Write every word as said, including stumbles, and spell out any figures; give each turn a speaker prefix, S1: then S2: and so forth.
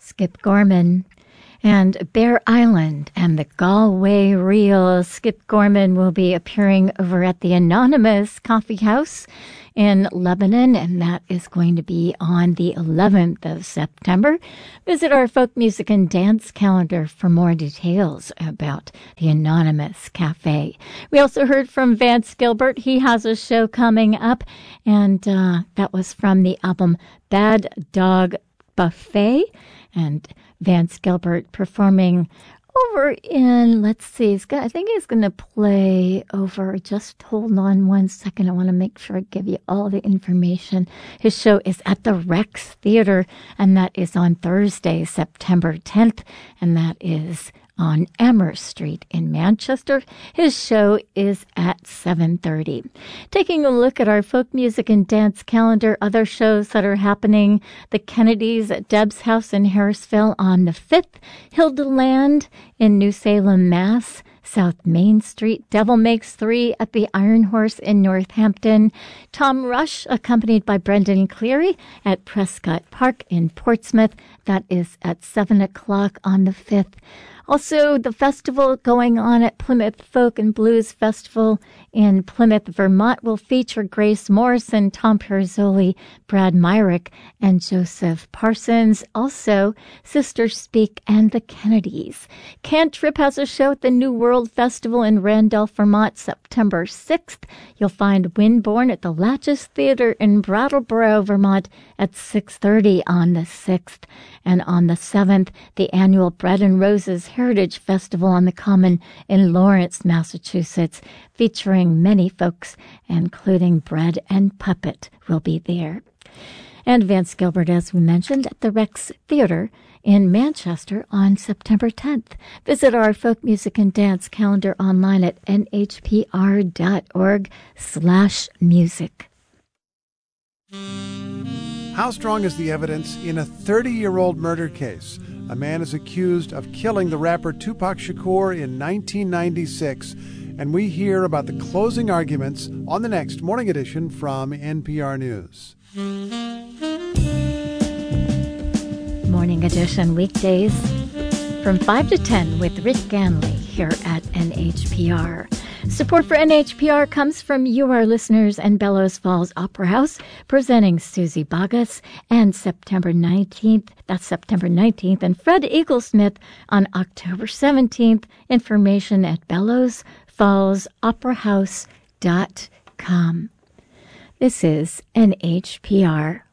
S1: Skip Gorman. And Bear Island and the Galway Reel. Skip Gorman will be appearing over at the Anonymous Coffee House in Lebanon, and that is going to be on the eleventh of September. Visit our folk music and dance calendar for more details about the Anonymous Cafe. We also heard from Vance Gilbert. He has a show coming up, and uh, that was from the album Bad Dog Buffet, and Vance Gilbert performing over in, let's see, he's got, I think he's going to play over, just hold on one second. I want to make sure I give you all the information. His show is at the Rex Theater, and that is on Thursday, September tenth, and that is on Amherst Street in Manchester. His show is at seven thirty. Taking a look at our folk music and dance calendar, other shows that are happening: the Kennedys at Deb's House in Harrisville on the fifth, Hildeland in New Salem, Mass., South Main Street, Devil Makes Three at the Iron Horse in Northampton, Tom Rush accompanied by Brendan Cleary at Prescott Park in Portsmouth. That is at seven o'clock on the fifth. Also, the festival going on at Plymouth Folk and Blues Festival in Plymouth, Vermont will feature Grace Morrison, Tom Perzoli, Brad Myrick, and Joseph Parsons. Also, Sisters Speak and the Kennedys. Cantrip has a show at the New World Festival in Randolph, Vermont, September sixth. You'll find Winborn at the Latches Theater in Brattleboro, Vermont at six thirty on the sixth. And on the seventh, the annual Bread and Roses Heritage Festival on the Common in Lawrence, Massachusetts, featuring many folks, including Bread and Puppet, will be there. And Vance Gilbert, as we mentioned, at the Rex Theater in Manchester on September tenth. Visit our folk music and dance calendar online at n h p r dot org slash music.
S2: How strong is the evidence in a thirty-year-old murder case? A man is accused of killing the rapper Tupac Shakur in nineteen ninety-six, and we hear about the closing arguments on the next Morning Edition from N P R News.
S1: Morning Edition weekdays from five to ten with Rick Ganley here at N H P R. Support for N H P R comes from you, our listeners, and Bellows Falls Opera House, presenting Susie Boggess, and September nineteenth, that's September nineteenth, and Fred Eaglesmith on October seventeenth. Information at bellows falls opera house dot com. This is N H P R